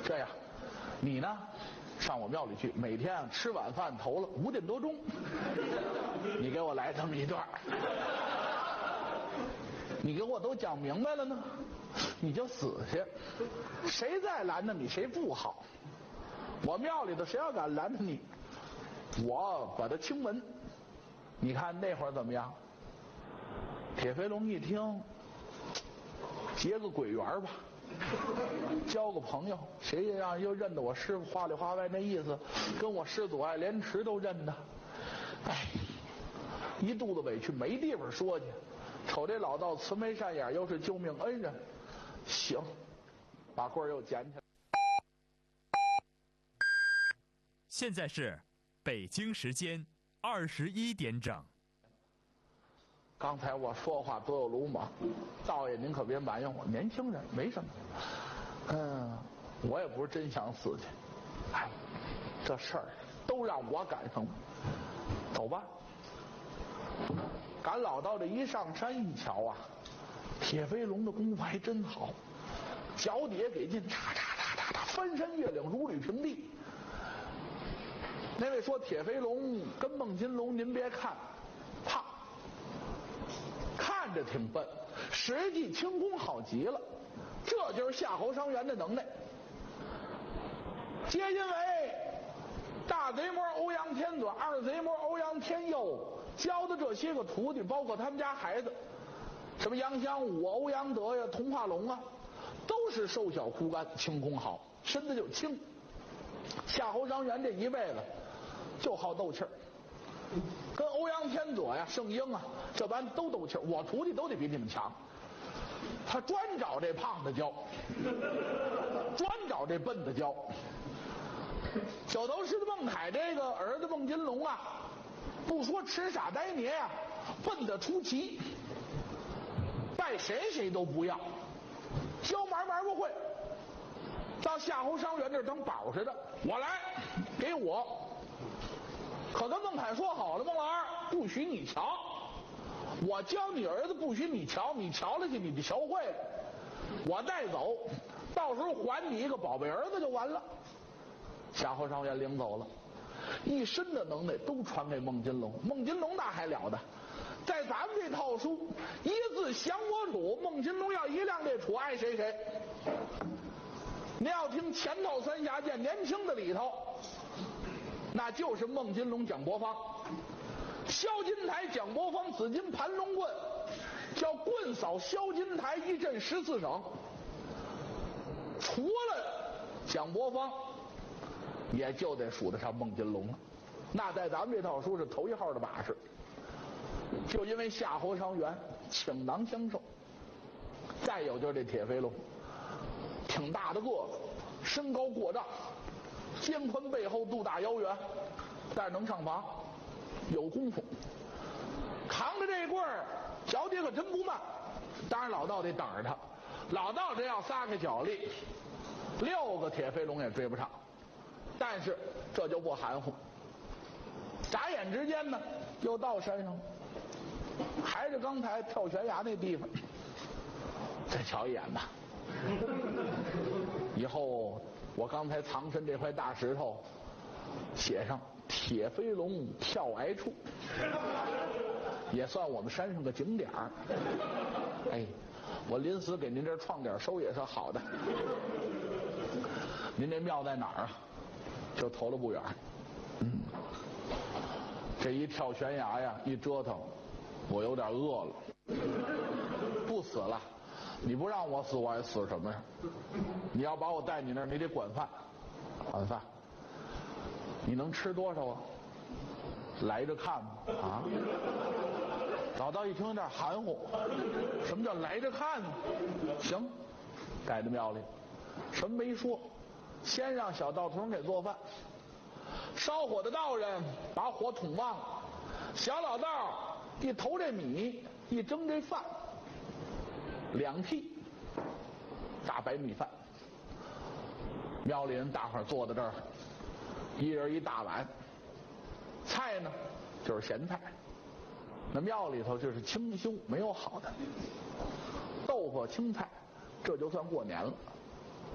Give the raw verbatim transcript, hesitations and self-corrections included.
这样，你呢，上我庙里去，每天啊吃晚饭头了五点多钟，你给我来这么一段，你给我都讲明白了呢，你就死去，谁再拦着你谁不好。我庙里头谁要敢拦着你，我把他清门。你看那会儿怎么样？铁飞龙一听，结个鬼缘吧，交个朋友，谁让又认得我师傅话里话外那意思，跟我师祖爱莲池都认得。哎，一肚子委屈没地方说去，瞅这老道慈眉善眼，又是救命恩人，行，把棍儿又捡起来。 现在是北京时间二十一点整。 刚才我说话多有鲁莽，道爷您可别埋怨我，年轻人没什么。嗯，我也不是真想死去，哎，这事儿都让我赶上了。走吧。赶老道这一上山一瞧啊，铁飞龙的功夫还真好，脚底下给劲，嚓嚓嚓嚓嚓，翻山越岭，如履平地。那位说铁飞龙跟孟金龙，您别看胖，看着挺笨，实际轻功好极了，这就是夏侯伤员的能耐。皆因为大贼魔欧阳天佐、二贼魔欧阳天佑教的这些个徒弟，包括他们家孩子，什么杨香武、欧阳德呀、童化龙啊，都是瘦小枯干，轻功好，身子就轻。夏侯伤员这一辈子就好斗气儿，跟欧阳天佐呀、圣婴啊这班都斗气儿，我徒弟都得比你们强。他专找这胖的教，专找这笨的教。九头狮子孟凯这个儿子孟金龙啊，不说痴傻呆捏呀、啊，笨得出奇，拜谁谁都不要，教玩玩不会，到夏侯伤员这儿当宝似的，我来给我。可跟孟凯说好了，孟老二不许你瞧，我教你儿子不许你瞧，你瞧了去你就瞧会了，我带走，到时候还你一个宝贝儿子就完了。夏侯伤员领走了，一身的能耐都传给孟金龙。孟金龙那还了得，在咱们这套书一字降我主，孟金龙要一亮这杵，爱谁谁。您要听前套三峡剑年轻的里头，那就是孟金龙蒋伯方，萧金台蒋伯方，紫金盘龙棍，叫棍扫萧金台，一震十四省。除了蒋伯方，也就得数得上孟金龙了，那在咱们这套书是头一号的把式。就因为夏侯伤员倾囊相授，再有就是这铁飞龙，挺大的个子，身高过丈，肩宽背厚，肚大腰圆，但是能上房，有功夫，扛着这棍儿，脚底可真不慢。当然老道得等着他，老道这要撒开脚力，六个铁飞龙也追不上。但是这就不含糊，眨眼之间呢，又到山上了，还是刚才跳悬崖那地方。再瞧一眼吧，以后我刚才藏身这块大石头，写上铁飞龙跳崖处，也算我们山上的景点儿。哎，我临死给您这创点收也是好的。您这庙在哪儿啊？就投了不远。嗯，这一跳悬崖呀，一折腾，我有点饿了。不死了，你不让我死，我还死什么呀？你要把我带你那儿，你得管饭，管饭。你能吃多少啊？来着看吧。啊！老道一听有点含糊，什么叫来着看呢？行，带到庙里，什么没说。先让小道童给做饭，烧火的道人把火捅旺了，小老道一投这米，一蒸这饭，两屉大白米饭。庙里人大伙儿坐在这儿，一人一大碗，菜呢就是咸菜。那庙里头就是清修，没有好的豆腐青菜，这就算过年了。